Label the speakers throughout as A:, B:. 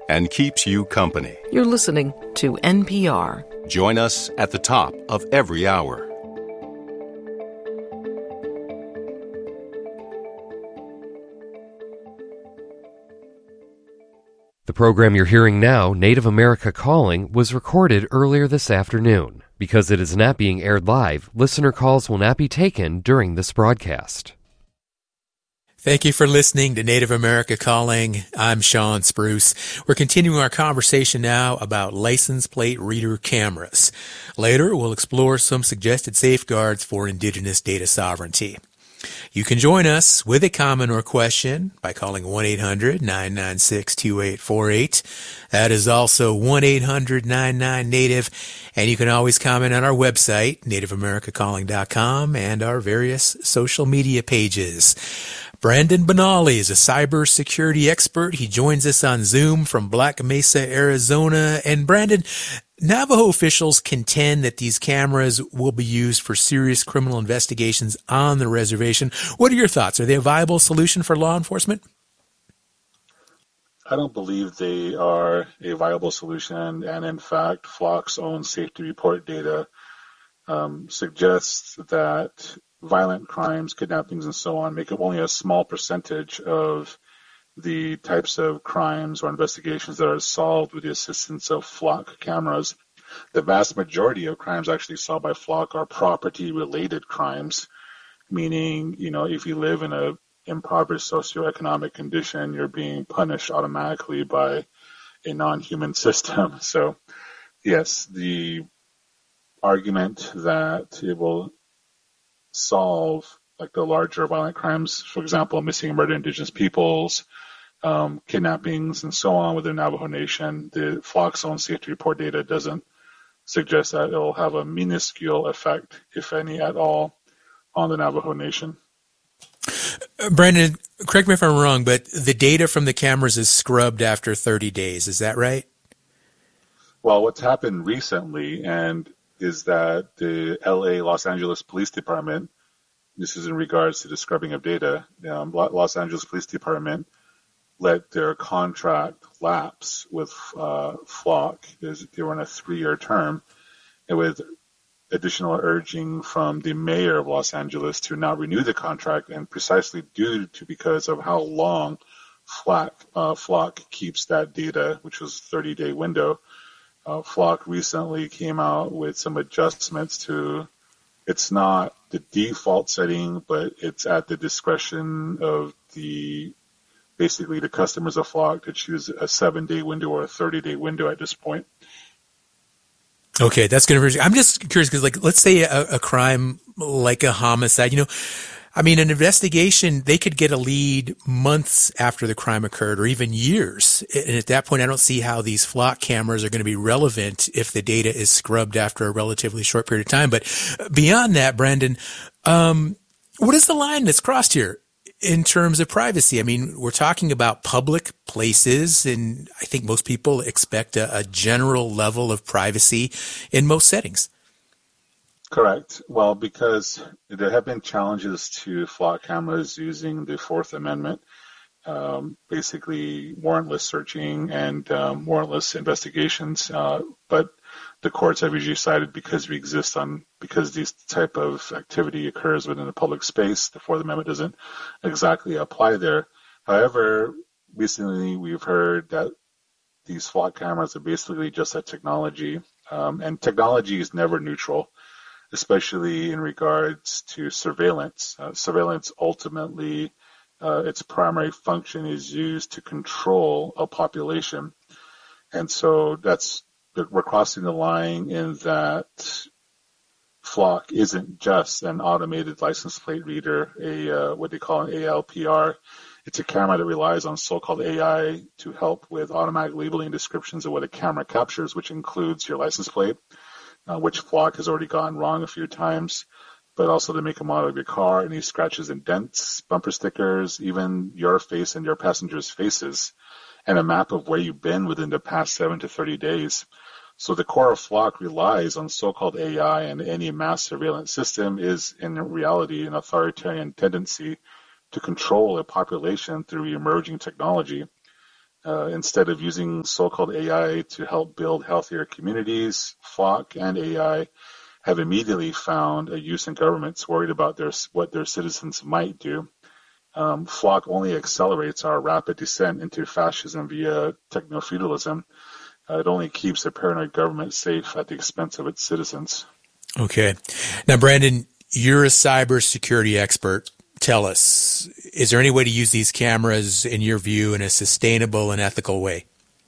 A: and keeps you company.
B: You're listening to NPR.
A: Join us at the top of every hour.
C: The program you're hearing now, Native America Calling, was recorded earlier this afternoon. Because it is not being aired live, listener calls will not be taken during this broadcast.
D: Thank you for listening to Native America Calling. I'm Sean Spruce. We're continuing our conversation now about license plate reader cameras. Later, we'll explore some suggested safeguards for indigenous data sovereignty. You can join us with a comment or question by calling 1-800-996-2848. That is also 1-800-99-NATIVE. And you can always comment on our website, nativeamericacalling.com, and our various social media pages. Brandon Benally is a cybersecurity expert. He joins us on Zoom from Black Mesa, Arizona. And Brandon, Navajo officials contend that these cameras will be used for serious criminal investigations on the reservation. What are your thoughts? Are they a viable solution for law enforcement?
E: I don't believe they are a viable solution. And in fact, Flock's own safety report data suggests that violent crimes, kidnappings, and so on make up only a small percentage of the types of crimes or investigations that are solved with the assistance of Flock cameras. The vast majority of crimes actually solved by Flock are property-related crimes, meaning, if you live in a impoverished socioeconomic condition, you're being punished automatically by a non-human system. So, yes, the argument that it will solve like the larger violent crimes, for example, missing and murdered indigenous peoples, kidnappings, and so on within the Navajo Nation, the Flock's own safety report data doesn't suggest that it will have a minuscule effect, if any at all, on the Navajo Nation.
D: Brandon, correct me if I'm wrong, but the data from the cameras is scrubbed after 30 days. Is that right?
E: Well, what's happened recently is that the LA Los Angeles Police Department, this is in regards to the scrubbing of data, Los Angeles Police Department let their contract lapse with Flock. They were on a 3-year term, and with additional urging from the mayor of Los Angeles to not renew the contract, and precisely because of how long Flock keeps that data, which was a 30-day window. Flock recently came out with some adjustments to, it's not the default setting, but it's at the discretion of basically the customers of Flock to choose a 7-day window or a 30-day window at this point.
D: Okay, that's going to. I'm just curious because, let's say a crime like a homicide. An investigation, they could get a lead months after the crime occurred, or even years. And at that point, I don't see how these Flock cameras are going to be relevant if the data is scrubbed after a relatively short period of time. But beyond that, Brandon, what is the line that's crossed here in terms of privacy? We're talking about public places, and I think most people expect a general level of privacy in most settings.
E: Correct. Well, because there have been challenges to Flock cameras using the Fourth Amendment, basically warrantless searching and warrantless investigations. But the courts have usually cited because this type of activity occurs within the public space, the Fourth Amendment doesn't exactly apply there. However, recently we've heard that these Flock cameras are basically just a technology, and technology is never neutral, especially in regards to surveillance. Surveillance ultimately, its primary function is used to control a population. And so we're crossing the line in that Flock isn't just an automated license plate reader, what they call an ALPR. It's a camera that relies on so-called AI to help with automatic labeling descriptions of what a camera captures, which includes your license plate, which Flock has already gotten wrong a few times, but also the make and model of your car, any scratches and dents, bumper stickers, even your face and your passengers' faces, and a map of where you've been within the past 7 to 30 days. So the core of Flock relies on so-called AI, and any mass surveillance system is in reality an authoritarian tendency to control a population through emerging technology. instead of using so-called AI to help build healthier communities, Flock and AI have immediately found a use in governments worried about what their citizens might do. Flock only accelerates our rapid descent into fascism via techno-feudalism. It only keeps a paranoid government safe at the expense of its citizens.
D: Okay. Now, Brandon, you're a cybersecurity expert. Tell us, is there any way to use these cameras, in your view, in a sustainable and ethical way?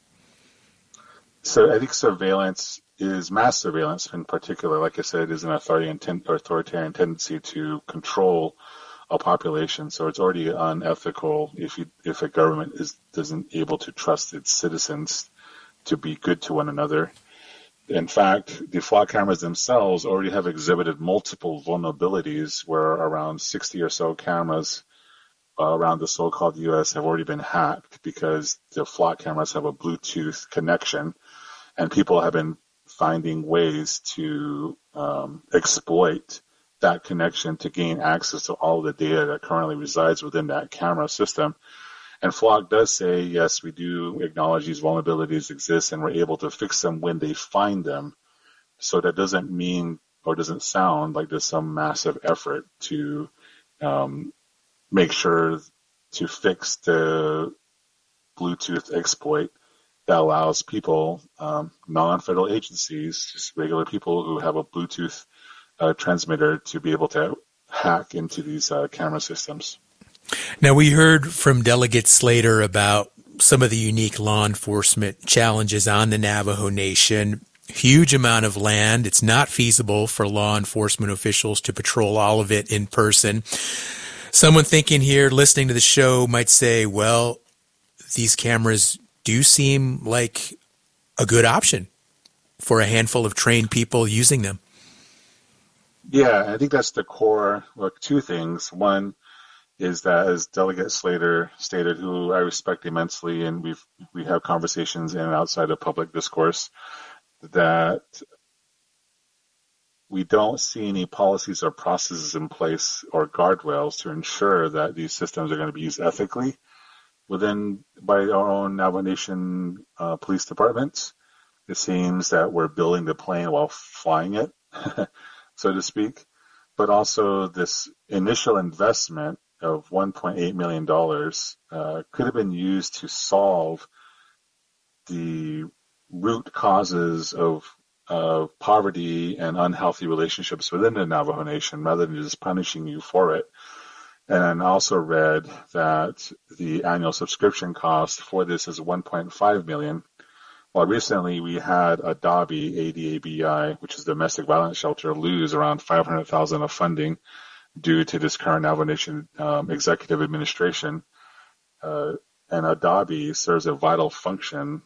E: So I think surveillance is mass surveillance in particular. Like I said, is an authoritarian tendency to control a population. So it's already unethical if a government isn't able to trust its citizens to be good to one another. In fact, the Flock cameras themselves already have exhibited multiple vulnerabilities where around 60 or so cameras around the so-called U.S. have already been hacked because the Flock cameras have a Bluetooth connection, and people have been finding ways to exploit that connection to gain access to all of the data that currently resides within that camera system. And Flock does say, yes, we do acknowledge these vulnerabilities exist and we're able to fix them when they find them. So that doesn't mean or doesn't sound like there's some massive effort to make sure to fix the Bluetooth exploit that allows people, non-federal agencies, just regular people who have a Bluetooth transmitter to be able to hack into these camera systems.
D: Now, we heard from Delegate Slater about some of the unique law enforcement challenges on the Navajo Nation. Huge amount of land. It's not feasible for law enforcement officials to patrol all of it in person. Someone thinking here, listening to the show, might say, well, these cameras do seem like a good option for a handful of trained people using them.
E: Yeah, I think that's the core. Look, two things. One is that, as Delegate Slater stated, who I respect immensely, and we have conversations in and outside of public discourse, that we don't see any policies or processes in place or guardrails to ensure that these systems are going to be used ethically by our own Navajo Nation police departments. It seems that we're building the plane while flying it, so to speak. But also this initial investment of $1.8 million could have been used to solve the root causes of poverty and unhealthy relationships within the Navajo Nation rather than just punishing you for it. And I also read that the annual subscription cost for this is $1.5 million. Well, recently we had ADABI, ADABI, which is the domestic violence shelter, lose around $500,000 of funding due to this current Navajo Nation executive administration. And ADABI serves a vital function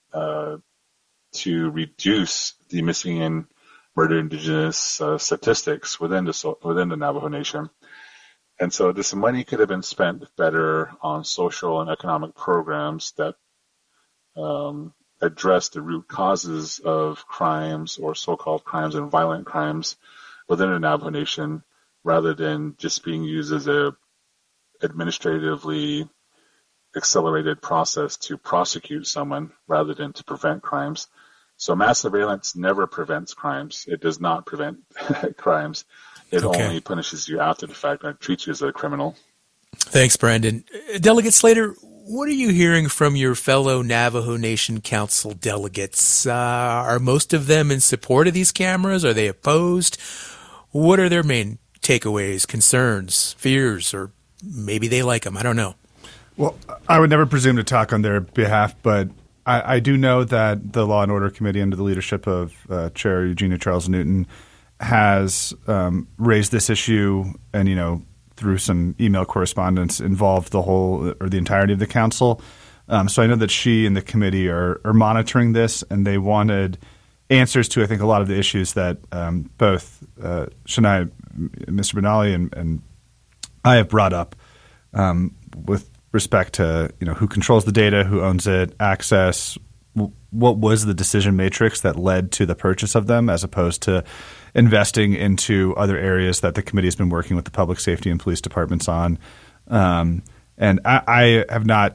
E: to reduce the missing and murdered indigenous statistics within the Navajo Nation. And so this money could have been spent better on social and economic programs that address the root causes of crimes or so-called crimes and violent crimes within the Navajo Nation, rather than just being used as a administratively accelerated process to prosecute someone rather than to prevent crimes. So mass surveillance never prevents crimes. It does not prevent crimes. It only punishes you after the fact and treats you as a criminal.
D: Thanks, Brandon. Delegate Slater, what are you hearing from your fellow Navajo Nation Council delegates? Are most of them in support of these cameras? Are they opposed? What are their main takeaways, concerns, fears, or maybe they like them? I don't know.
F: Well, I would never presume to talk on their behalf, but I do know that the Law and Order Committee under the leadership of Chair Eugenia Charles Newton has raised this issue and, through some email correspondence, involved the entirety of the council. So I know that she and the committee are monitoring this, and they wanted answers to, I think, a lot of the issues that both Shania, Mr. Benally, and I have brought up with respect to who controls the data, who owns it, access. What was the decision matrix that led to the purchase of them, as opposed to investing into other areas that the committee has been working with the public safety and police departments on. And I have not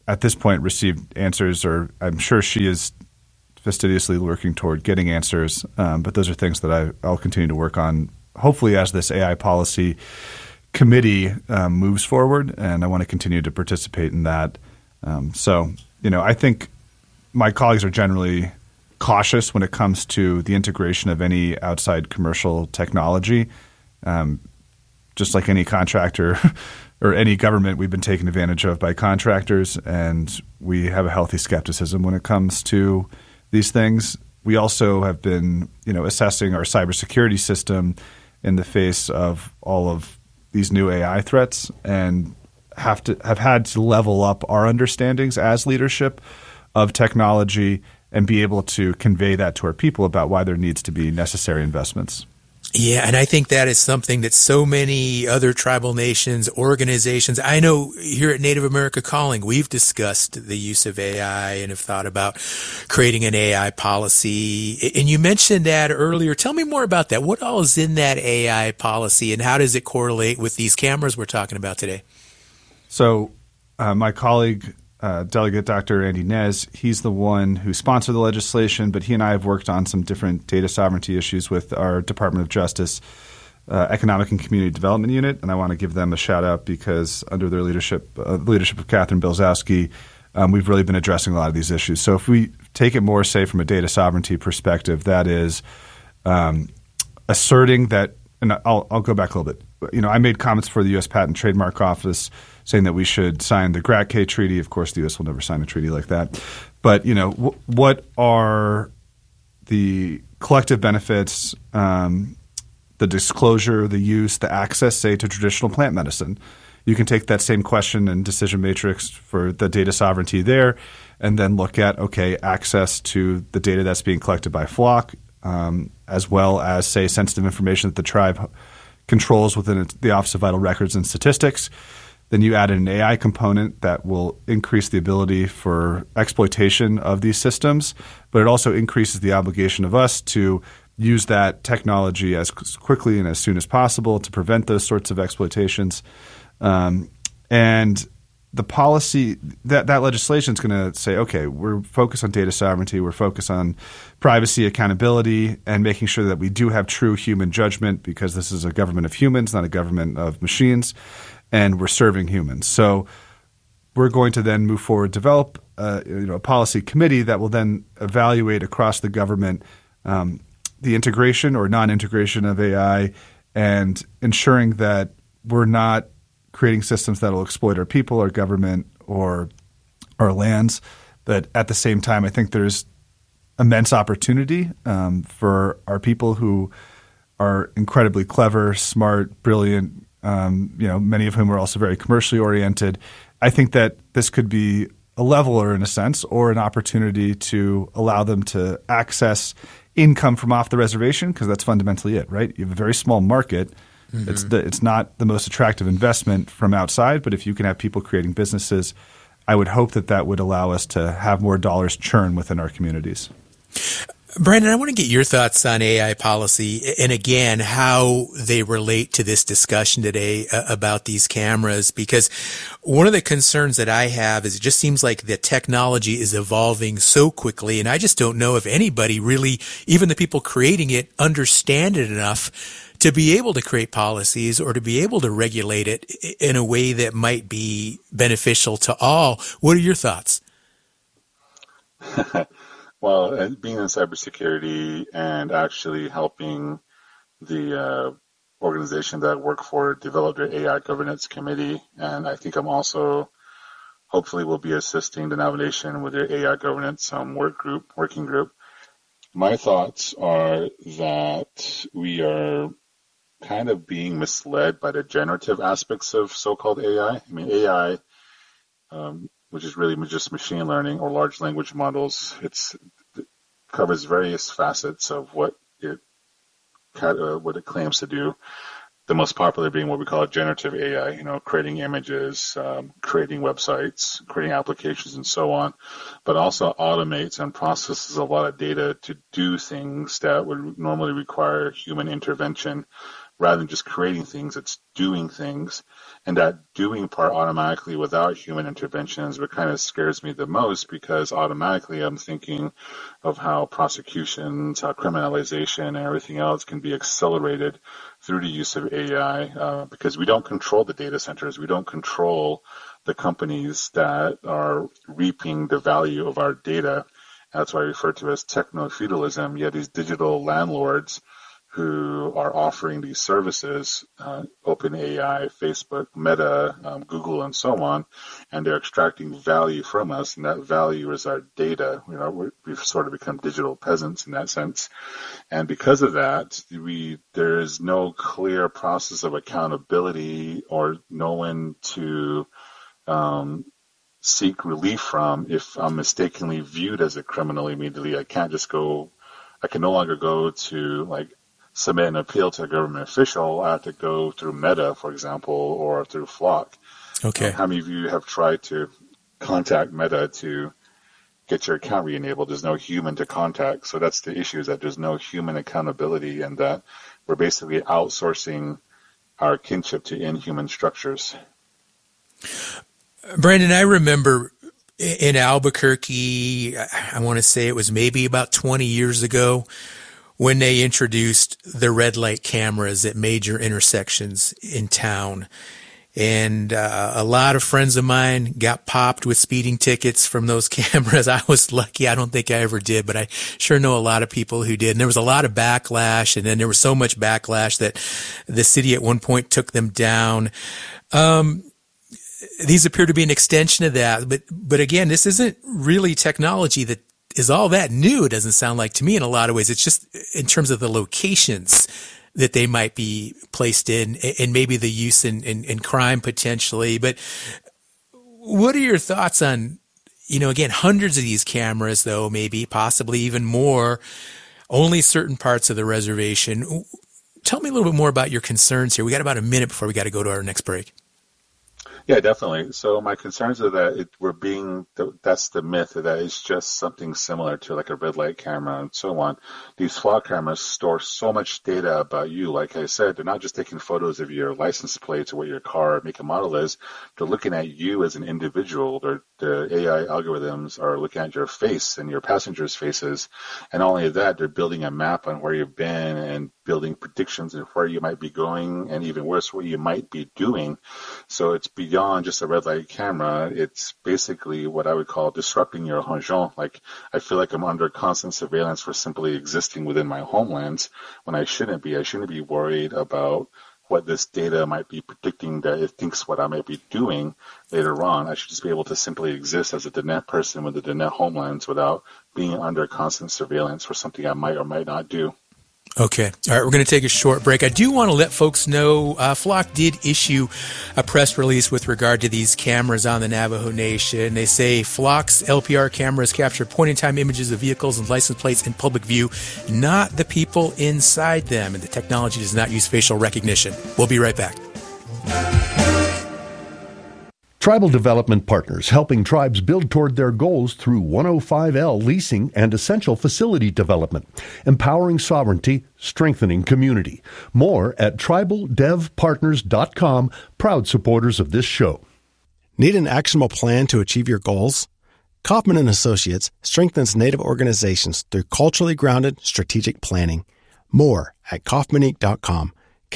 F: at this point received answers, or I'm sure she is fastidiously working toward getting answers. But those are things that I'll continue to work on, hopefully as this AI policy committee moves forward, and I want to continue to participate in that. So, I think my colleagues are generally cautious when it comes to the integration of any outside commercial technology. Just like any contractor or any government, we've been taken advantage of by contractors, and we have a healthy skepticism when it comes to these things. We also have been, assessing our cybersecurity system in the face of all of these new AI threats, and have had to level up our understandings as leadership of technology and be able to convey that to our people about why there needs to be necessary investments.
D: Yeah, and I think that is something that so many other tribal nations, organizations, I know here at Native America Calling, we've discussed the use of AI and have thought about creating an AI policy. And you mentioned that earlier. Tell me more about that. What all is in that AI policy, and how does it correlate with these cameras we're talking about today?
F: So my colleague, Delegate Dr. Andy Nez, he's the one who sponsored the legislation, but he and I have worked on some different data sovereignty issues with our Department of Justice Economic and Community Development Unit, and I want to give them a shout out because under their leadership, the leadership of Catherine Bilzowski, we've really been addressing a lot of these issues. So if we take it more, say, from a data sovereignty perspective, that is asserting that, and I'll go back a little bit. I made comments for the U.S. Patent and Trademark Office saying that we should sign the GRATCA Treaty. Of course, the U.S. will never sign a treaty like that. But, what are the collective benefits, the disclosure, the use, the access, say, to traditional plant medicine? You can take that same question and decision matrix for the data sovereignty there and then look at, access to the data that's being collected by Flock, as well as, say, sensitive information that the tribe controls within the Office of Vital Records and Statistics. Then you add an AI component that will increase the ability for exploitation of these systems, but it also increases the obligation of us to use that technology as quickly and as soon as possible to prevent those sorts of exploitations. And the policy, that legislation is going to say, we're focused on data sovereignty, we're focused on privacy, accountability, and making sure that we do have true human judgment because this is a government of humans, not a government of machines, and we're serving humans. So we're going to then move forward, develop a policy committee that will then evaluate across the government the integration or non-integration of AI and ensuring that we're not creating systems that will exploit our people, our government, or our lands. But at the same time, I think there's immense opportunity for our people who are incredibly clever, smart, brilliant, many of whom are also very commercially oriented. I think that this could be a leveler in a sense, or an opportunity to allow them to access income from off the reservation, because that's fundamentally it, right? You have a very small market. Mm-hmm. It's not the most attractive investment from outside, but if you can have people creating businesses, I would hope that would allow us to have more dollars churn within our communities.
D: Brandon, I want to get your thoughts on AI policy and, again, how they relate to this discussion today about these cameras, because one of the concerns that I have is it just seems like the technology is evolving so quickly, and I just don't know if anybody really, even the people creating it, understand it enough to be able to create policies or to be able to regulate it in a way that might be beneficial to all. What are your thoughts?
E: Well, being in cybersecurity and actually helping the organization that I work for develop their AI governance committee, and I think I'm also hopefully will be assisting the nomination with their AI governance working group. My thoughts are that we are kind of being misled by the generative aspects of so-called AI. I mean, AI, which is really just machine learning or large language models, it covers various facets of what it claims to do. The most popular being what we call generative AI, creating images, creating websites, creating applications, and so on, but also automates and processes a lot of data to do things that would normally require human intervention, rather than just creating things, it's doing things. And that doing part automatically without human intervention is what kind of scares me the most, because automatically I'm thinking of how prosecutions, how criminalization and everything else can be accelerated through the use of AI, because we don't control the data centers. We don't control the companies that are reaping the value of our data. That's why I refer to it as techno-feudalism. You have these digital landlords who are offering these services, OpenAI, Facebook, Meta, Google, and so on, and they're extracting value from us, and that value is our data. We've sort of become digital peasants in that sense. And because of that, there is no clear process of accountability or no one to seek relief from if I'm mistakenly viewed as a criminal immediately. I can no longer go to submit an appeal to a government official. I have to go through Meta, for example, or through Flock.
D: Okay.
E: How many of you have tried to contact Meta to get your account re-enabled? There's no human to contact. So that's the issue, is that there's no human accountability, and that we're basically outsourcing our kinship to inhuman structures.
D: Brandon, I remember in Albuquerque, I want to say it was maybe about 20 years ago, when they introduced the red light cameras at major intersections in town. And a lot of friends of mine got popped with speeding tickets from those cameras. I was lucky. I don't think I ever did, but I sure know a lot of people who did. And there was a lot of backlash, and then there was so much backlash that the city at one point took them down. These appear to be an extension of that. But again, this isn't really technology that is all that new. It doesn't sound like to me in a lot of ways. It's just in terms of the locations that they might be placed in, and maybe the use in crime potentially. But what are your thoughts on, again, hundreds of these cameras, though, maybe possibly even more, only certain parts of the reservation? Tell me a little bit more about your concerns here. We got about a minute before we got to go to our next break.
E: Yeah, definitely. So my concerns are that that's the myth, that it's just something similar to like a red light camera and so on. These Flock cameras store so much data about you. Like I said, they're not just taking photos of your license plates or what your car make and model is. They're looking at you as an individual. The AI algorithms are looking at your face and your passengers' faces. And not only that, they're building a map on where you've been and building predictions of where you might be going, and even worse, what you might be doing. So it's beyond just a red light camera. It's basically what I would call disrupting your raison. Like, I feel like I'm under constant surveillance for simply existing within my homelands when I shouldn't be. I shouldn't be worried about what this data might be predicting that it thinks what I might be doing later on. I should just be able to simply exist as a Diné person with the Diné homelands without being under constant surveillance for something I might or might not do.
D: Okay. All right. We're going to take a short break. I do want to let folks know Flock did issue a press release with regard to these cameras on the Navajo Nation. They say Flock's LPR cameras capture point-in-time images of vehicles and license plates in public view, not the people inside them. And the technology does not use facial recognition. We'll be right back.
G: Tribal Development Partners, helping tribes build toward their goals through 105L leasing and essential facility development, empowering sovereignty, strengthening community. More at tribaldevpartners.com, proud supporters of this show.
H: Need an actionable plan to achieve your goals? Kaufman & Associates strengthens Native organizations through culturally grounded strategic planning. More at kaufmaninc.com,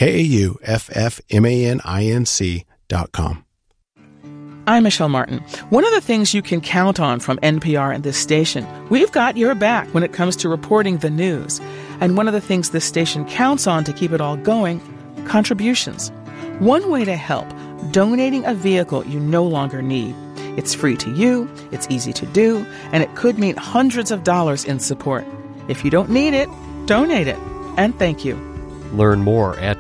H: KAUFFMANINC.com.
I: I'm Michelle Martin. One of the things you can count on from NPR and this station, we've got your back when it comes to reporting the news. And one of the things this station counts on to keep it all going, contributions. One way to help, donating a vehicle you no longer need. It's free to you, it's easy to do, and it could mean hundreds of dollars in support. If you don't need it, donate it. And thank you.
C: Learn more at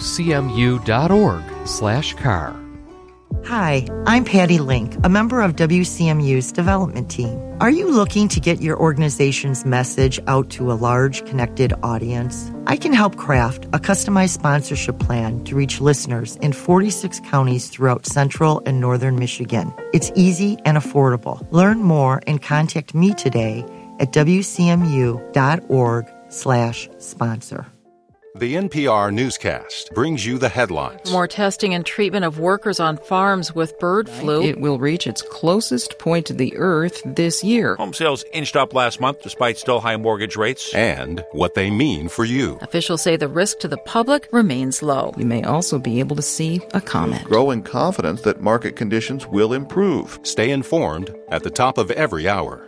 C: wcmu.org/car.
J: Hi, I'm Patty Link, a member of WCMU's development team. Are you looking to get your organization's message out to a large, connected audience? I can help craft a customized sponsorship plan to reach listeners in 46 counties throughout central and northern Michigan. It's easy and affordable. Learn more and contact me today at wcmu.org/sponsor.
A: The NPR newscast brings you the headlines.
B: More testing and treatment of workers on farms with bird flu.
K: It will reach its closest point to the earth this year.
L: Home sales inched up last month despite still high mortgage rates.
A: And what they mean for you.
B: Officials say the risk to the public remains low.
K: You may also be able to see a comet.
M: Growing confidence that market conditions will improve.
A: Stay informed at the top of every hour.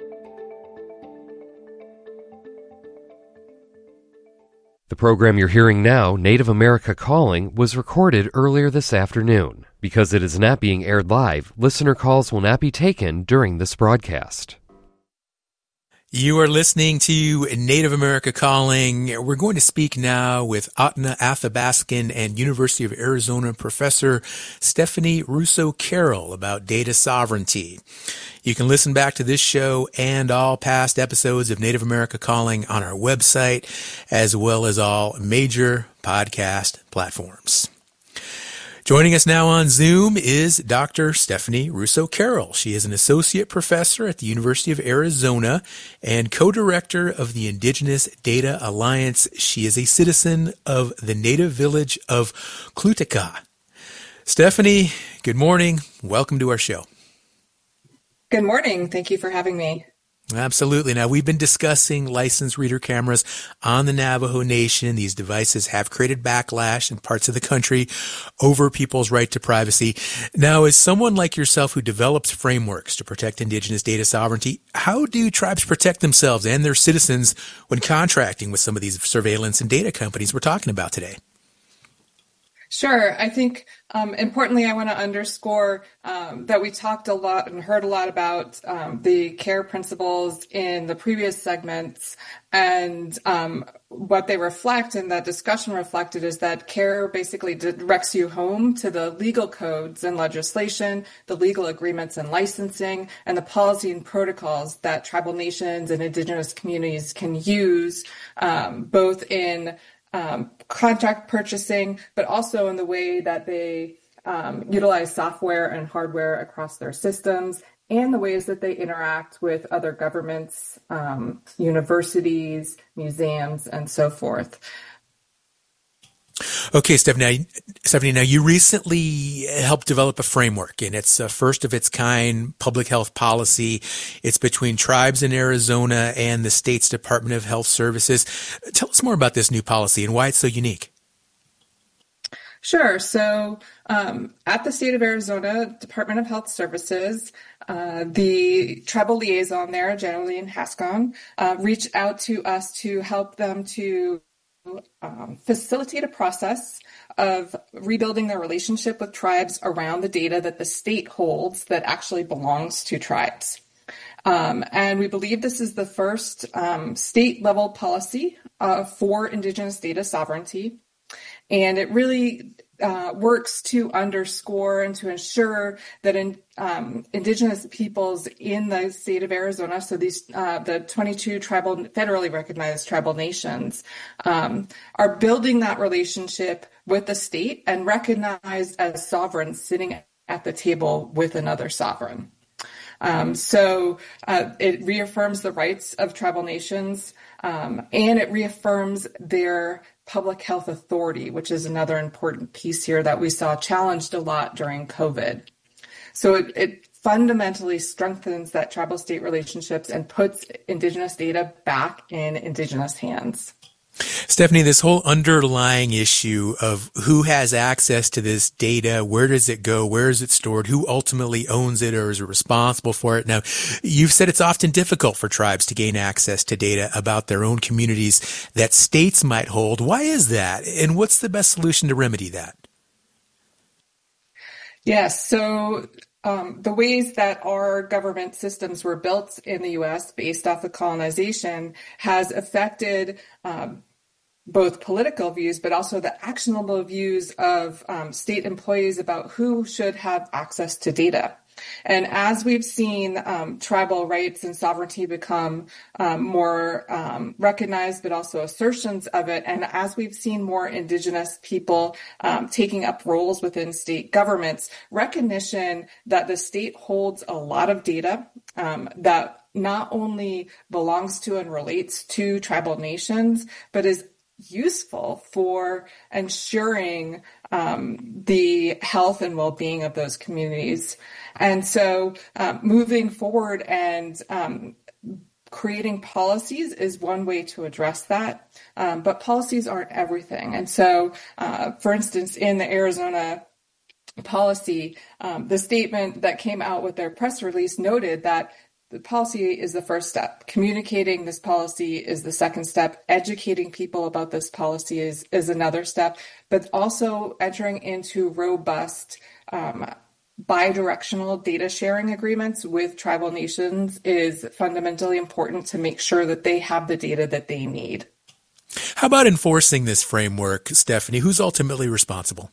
C: The program you're hearing now, Native America Calling, was recorded earlier this afternoon. Because it is not being aired live, listener calls will not be taken during this broadcast.
D: You are listening to Native America Calling. We're going to speak now with Atna Athabaskan and University of Arizona professor Stephanie Russo-Carroll about data sovereignty. You can listen back to this show and all past episodes of Native America Calling on our website, as well as all major podcast platforms. Joining us now on Zoom is Dr. Stephanie Russo-Carroll. She is an associate professor at the University of Arizona and co-director of the Indigenous Data Alliance. She is a citizen of the native village of Clutaka. Stephanie, good morning. Welcome to our show.
N: Good morning. Thank you for having me.
D: Absolutely. Now, we've been discussing licensed reader cameras on the Navajo Nation. These devices have created backlash in parts of the country over people's right to privacy. Now, as someone like yourself who develops frameworks to protect Indigenous data sovereignty, how do tribes protect themselves and their citizens when contracting with some of these surveillance and data companies we're talking about today?
N: Sure. I think importantly, I want to underscore that we talked a lot and heard a lot about the CARE principles in the previous segments, and what they reflect and that discussion reflected is that CARE basically directs you home to the legal codes and legislation, the legal agreements and licensing, and the policy and protocols that tribal nations and Indigenous communities can use, both in contract purchasing, but also in the way that they utilize software and hardware across their systems, and the ways that they interact with other governments, universities, museums, and so forth.
D: Okay, Stephanie, now you recently helped develop a framework, and it's a first of its kind public health policy. It's between tribes in Arizona and the state's Department of Health Services. Tell us more about this new policy and why it's so unique.
N: Sure. So at the state of Arizona Department of Health Services, the tribal liaison there, Generalyn Haskon, reached out to us to help them to facilitate a process of rebuilding their relationship with tribes around the data that the state holds that actually belongs to tribes. And we believe this is the first state-level policy for Indigenous data sovereignty. And it really works to underscore and to ensure that Indigenous peoples in the state of Arizona, so these the 22 federally recognized tribal nations, are building that relationship with the state and recognized as sovereigns sitting at the table with another sovereign. So it reaffirms the rights of tribal nations, and it reaffirms their public health authority, which is another important piece here that we saw challenged a lot during COVID. So it fundamentally strengthens that tribal-state relationships and puts Indigenous data back in Indigenous hands.
D: Stephanie, this whole underlying issue of who has access to this data, where does it go, where is it stored, who ultimately owns it or is responsible for it? Now, you've said it's often difficult for tribes to gain access to data about their own communities that states might hold. Why is that? And what's the best solution to remedy that?
N: Yes, so the ways that our government systems were built in the U.S. based off of colonization has affected both political views, but also the actionable views of state employees about who should have access to data. And as we've seen tribal rights and sovereignty become more recognized, but also assertions of it, and as we've seen more Indigenous people taking up roles within state governments, recognition that the state holds a lot of data that not only belongs to and relates to tribal nations, but is useful for ensuring the health and well-being of those communities. And so moving forward and creating policies is one way to address that, but policies aren't everything. And so, for instance, in the Arizona policy, the statement that came out with their press release noted that the policy is the first step. Communicating this policy is the second step. Educating people about this policy is another step, but also entering into robust bidirectional data sharing agreements with tribal nations is fundamentally important to make sure that they have the data that they need.
D: How about enforcing this framework, Stephanie? Who's ultimately responsible?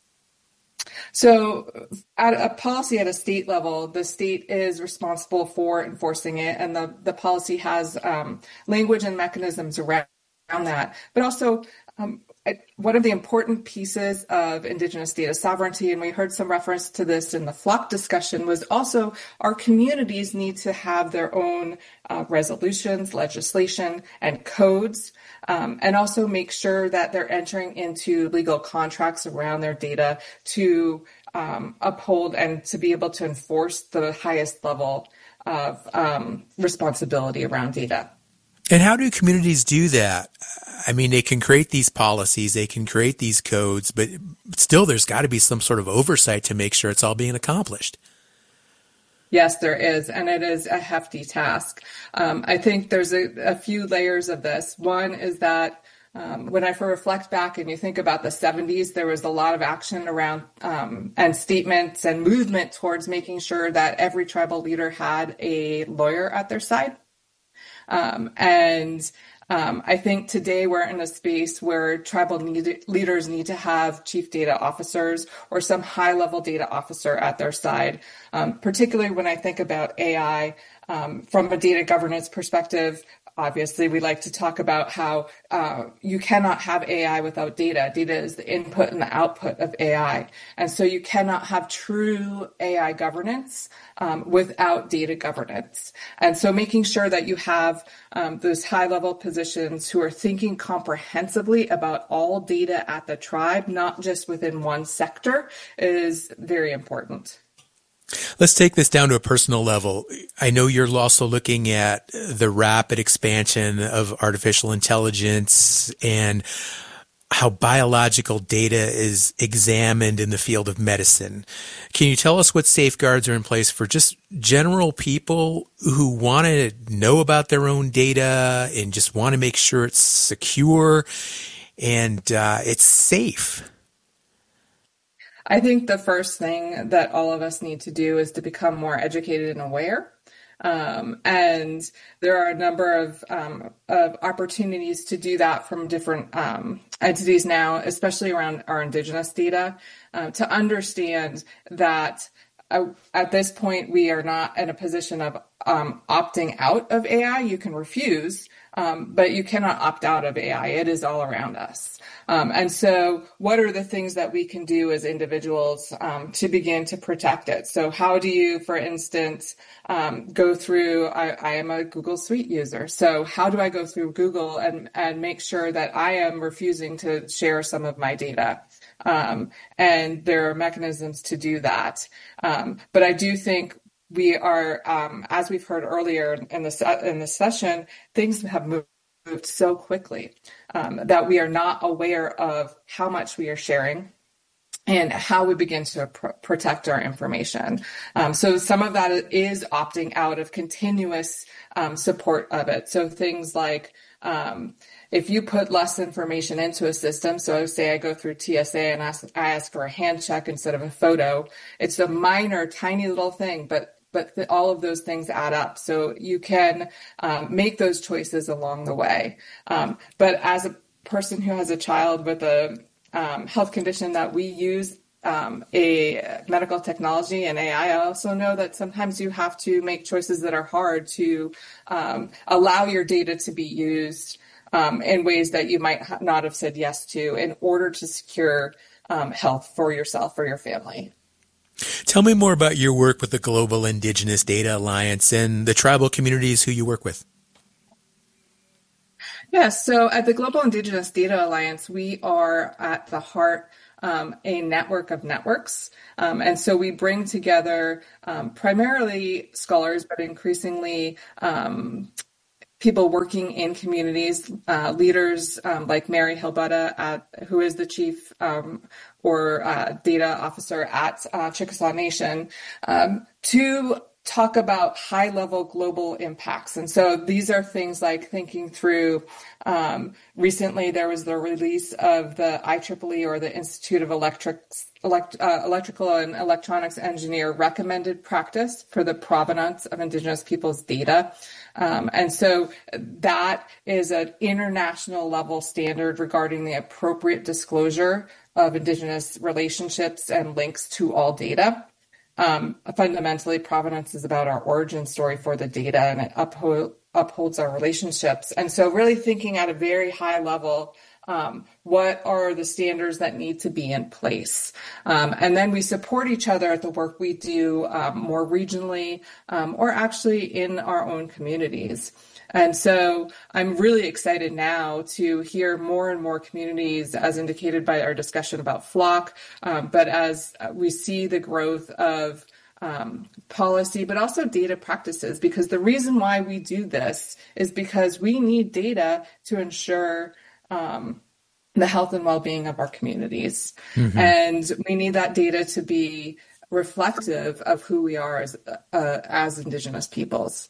N: So at a policy at a state level, the state is responsible for enforcing it, and the policy has language and mechanisms around that. But also, one of the important pieces of Indigenous data sovereignty, and we heard some reference to this in the FLOC discussion, was also our communities need to have their own resolutions, legislation, and codes, and also make sure that they're entering into legal contracts around their data to uphold and to be able to enforce the highest level of responsibility around data.
D: And how do communities do that? I mean, they can create these policies, they can create these codes, but still there's got to be some sort of oversight to make sure it's all being accomplished.
N: Yes, there is, and it is a hefty task. I think there's a few layers of this. One is that when I reflect back and you think about the 70s, there was a lot of action around and statements and movement towards making sure that every tribal leader had a lawyer at their side. I think today we're in a space where tribal leaders need to have chief data officers or some high-level data officer at their side, particularly when I think about AI from a data governance perspective. Obviously, we like to talk about how you cannot have AI without data. Data is the input and the output of AI. And so you cannot have true AI governance without data governance. And so making sure that you have those high-level positions who are thinking comprehensively about all data at the tribe, not just within one sector, is very important.
D: Let's take this down to a personal level. I know you're also looking at the rapid expansion of artificial intelligence and how biological data is examined in the field of medicine. Can you tell us what safeguards are in place for just general people who want to know about their own data and just want to make sure it's secure and it's safe?
N: I think the first thing that all of us need to do is to become more educated and aware. And there are a number of opportunities to do that from different entities now, especially around our Indigenous data, to understand that at this point, we are not in a position of opting out of AI. You can refuse, but you cannot opt out of AI. It is all around us. And so what are the things that we can do as individuals to begin to protect it? So how do you, for instance, go through, I am a Google Suite user. So how do I go through Google and make sure that I am refusing to share some of my data? And there are mechanisms to do that. But I do think we are, as we've heard earlier in the session, things have moved so quickly that we are not aware of how much we are sharing and how we begin to protect our information. So some of that is opting out of continuous support of it. So things like if you put less information into a system, so say I go through TSA and I ask for a hand check instead of a photo, it's a minor, tiny little thing, but all of those things add up. So you can make those choices along the way. But as a person who has a child with a health condition that we use a medical technology and AI, I also know that sometimes you have to make choices that are hard to allow your data to be used in ways that you might not have said yes to in order to secure health for yourself or your family.
D: Tell me more about your work with the Global Indigenous Data Alliance and the tribal communities who you work with.
N: Yeah, so at the Global Indigenous Data Alliance, we are at the heart a network of networks. And so we bring together primarily scholars, but increasingly people working in communities, leaders like Mary Hilbutta, who is the chief or data officer at Chickasaw Nation, to talk about high-level global impacts. And so these are things like thinking through, recently there was the release of the IEEE, or the Institute of Electrical and Electronics Engineer recommended practice for the provenance of Indigenous peoples' data. And so that is an international level standard regarding the appropriate disclosure of Indigenous relationships and links to all data. Fundamentally, provenance is about our origin story for the data, and it upholds our relationships. And so really thinking at a very high level, what are the standards that need to be in place? And then we support each other at the work we do more regionally or actually in our own communities. And so I'm really excited now to hear more and more communities, as indicated by our discussion about Flock, but as we see the growth of policy, but also data practices, because the reason why we do this is because we need data to ensure the health and well-being of our communities. Mm-hmm. And we need that data to be reflective of who we are as Indigenous peoples.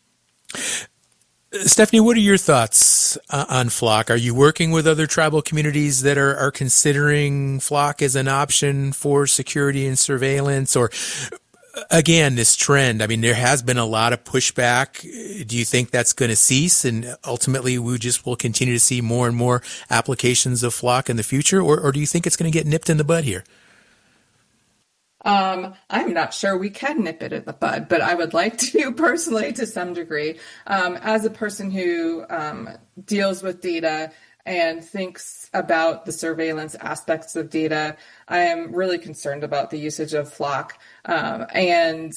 D: Stephanie, what are your thoughts on Flock? Are you working with other tribal communities that are considering Flock as an option for security and surveillance? Or, again, this trend, I mean, there has been a lot of pushback. Do you think that's going to cease, and ultimately we just will continue to see more and more applications of Flock in the future? Or do you think it's going to get nipped in the bud here?
N: I'm not sure we can nip it in the bud, but I would like to personally, to some degree, as a person who deals with data and thinks about the surveillance aspects of data, I am really concerned about the usage of Flock and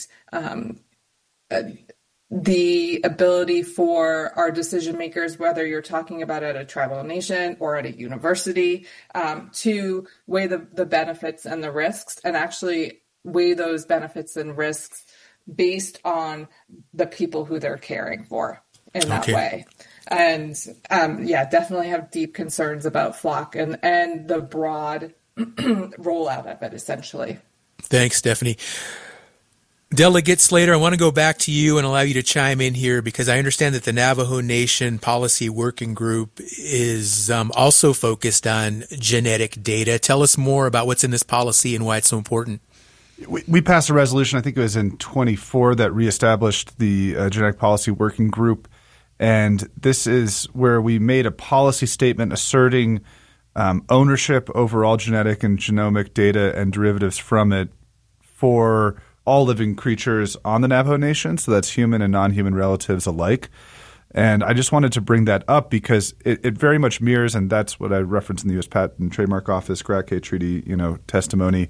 N: the ability for our decision makers, whether you're talking about at a tribal nation or at a university, to weigh the benefits and the risks, and actually weigh those benefits and risks based on the people who they're caring for in that way. And definitely have deep concerns about Flock and the broad rollout of it, essentially.
D: Thanks, Stephanie. Delegate Slater, I want to go back to you and allow you to chime in here, because I understand that the Navajo Nation Policy Working Group is also focused on genetic data. Tell us more about what's in this policy and why it's so important.
F: We passed a resolution, I think it was in 24, that reestablished the Genetic Policy Working Group. And this is where we made a policy statement asserting ownership over all genetic and genomic data and derivatives from it for all living creatures on the Navajo Nation. So that's human and non-human relatives alike. And I just wanted to bring that up because it very much mirrors, and that's what I referenced in the U.S. Patent and Trademark Office Gratke Treaty, testimony.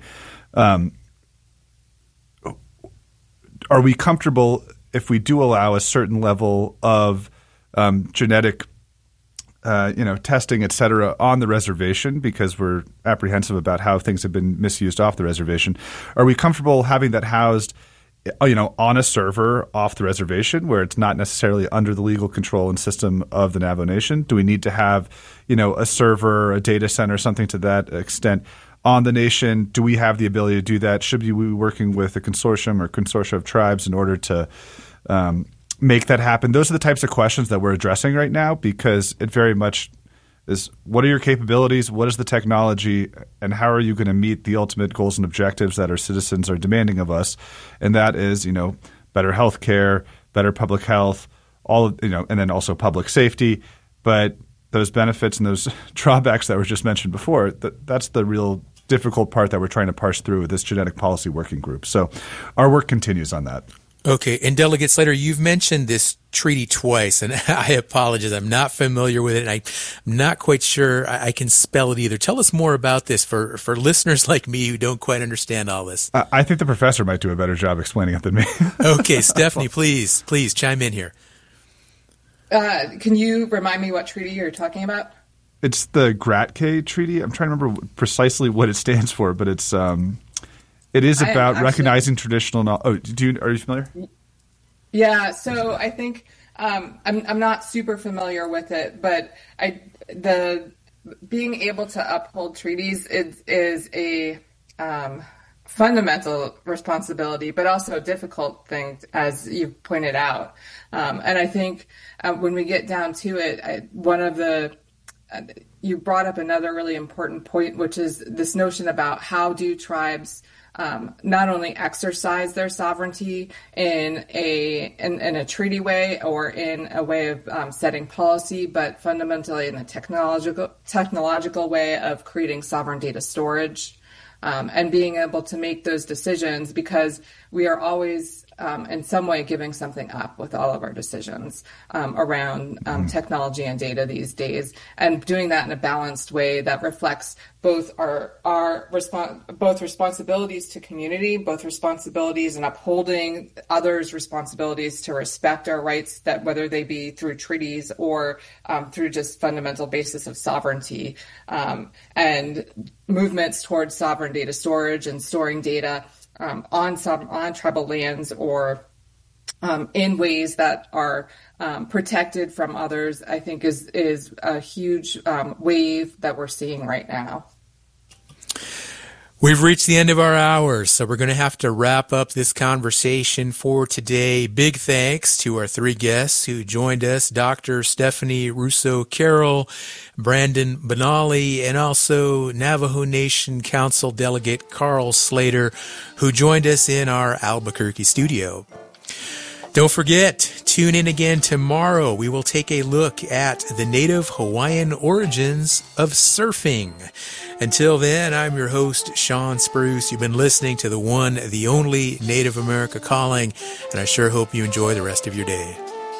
F: Are we comfortable if we do allow a certain level of genetic, testing, et cetera, on the reservation, because we're apprehensive about how things have been misused off the reservation? Are we comfortable having that housed, on a server off the reservation where it's not necessarily under the legal control and system of the Navajo Nation? Do we need to have, a server, a data center, something to that extent on the nation? Do we have the ability to do that? Should we be working with a consortium or consortia of tribes in order to make that happen? Those are the types of questions that we're addressing right now, because it very much is, what are your capabilities? What is the technology? And how are you going to meet the ultimate goals and objectives that our citizens are demanding of us? And that is, better health care, better public health, and then also public safety. But those benefits and those drawbacks that were just mentioned before, that's the real difficult part that we're trying to parse through with this Genetic Policy Working Group. So our work continues on that.
D: Okay. And Delegate Slater, you've mentioned this treaty twice, and I apologize. I'm not familiar with it, and I'm not quite sure I can spell it either. Tell us more about this for listeners like me who don't quite understand all this.
F: I think the professor might do a better job explaining it than me.
D: Okay. Stephanie, please chime in here.
N: Can you remind me what treaty you're talking about?
F: It's the Gratke Treaty. I'm trying to remember precisely what it stands for, but it is about recognizing traditional knowledge. Oh, are you familiar?
N: Yeah, so I think I'm not super familiar with it, but being able to uphold treaties is a fundamental responsibility, but also a difficult thing, as you've pointed out. And I think when we get down to it, you brought up another really important point, which is this notion about how do tribes not only exercise their sovereignty in a treaty way or in a way of setting policy, but fundamentally in a technological way of creating sovereign data storage and being able to make those decisions, because we are always in some way giving something up with all of our decisions around technology and data these days, and doing that in a balanced way that reflects both both responsibilities to community, both responsibilities in upholding others' responsibilities to respect our rights, that whether they be through treaties or through just fundamental basis of sovereignty, and movements towards sovereign data storage and storing data on tribal lands or in ways that are protected from others, I think is a huge wave that we're seeing right now.
D: We've reached the end of our hour, so we're going to have to wrap up this conversation for today. Big thanks to our three guests who joined us, Dr. Stephanie Russo-Carroll, Brandon Benally, and also Navajo Nation Council Delegate Carl Slater, who joined us in our Albuquerque studio. Don't forget, tune in again tomorrow. We will take a look at the Native Hawaiian origins of surfing. Until then, I'm your host, Sean Spruce. You've been listening to the one, the only Native America Calling, and I sure hope you enjoy the rest of your day.